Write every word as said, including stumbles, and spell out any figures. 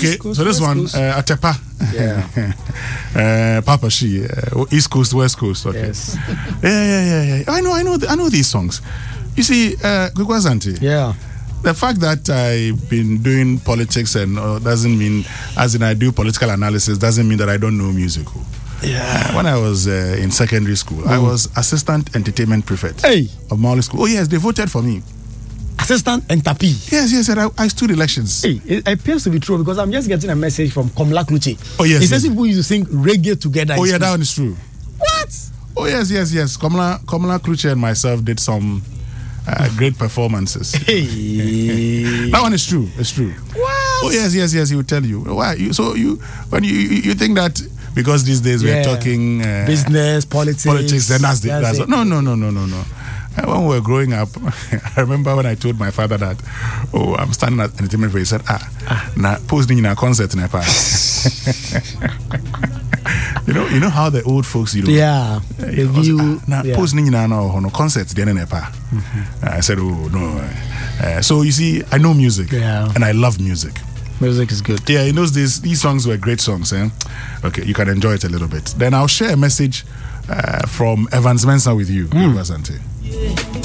Okay, Coast, so this West one, Coast. uh, Atepa. Yeah. uh, Papa She, uh, East Coast, West Coast. Okay. Yes. Yeah, yeah, yeah, yeah. I know, I know, I know these songs. You see, uh, Kwekwa Yeah. the fact that I've been doing politics and uh, doesn't mean, as in I do political analysis, doesn't mean that I don't know music. Yeah. Uh, when I was uh, in secondary school, mm. I was assistant entertainment prefect hey. of Mali School. Oh yes, they voted for me. Assistant and tapi. Yes, yes, I, I stood elections. Hey, it appears to be true because I'm just getting a message from Komla Kluche. Oh yes. He says yes. people used to sing reggae together. Oh yeah, that one is true. What? Oh yes, yes, yes. Komla, Komla Kluche and myself did some uh, great performances. Hey. That one is true. It's true. What? Oh yes, yes, yes. He will tell you why. You, so you when you you think that because these days yeah. we're talking uh, business, politics, politics, then that's the that's that's no, no, no, no, no, no. Uh, when we were growing up, I remember when I told my father that, oh, I'm standing at entertainment fair. He said, ah, ah. na posting in a concert in a park. You know, you know how the old folks, you know, yeah, uh, the view, na yeah. posting in a no concert then in a park. I said, oh no. Uh, so you see, I know music, yeah. and I love music. Music is good. Yeah, in those days, these songs were great songs. Eh? Okay, you can enjoy it a little bit. Then I'll share a message uh, from Evans Mensah with you, mm.